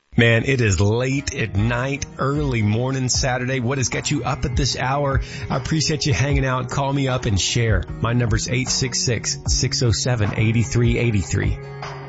Man, it is late at night, early morning Saturday. What has got you up at this hour? I appreciate you hanging out. Call me up and share. My number's 866-607-8383.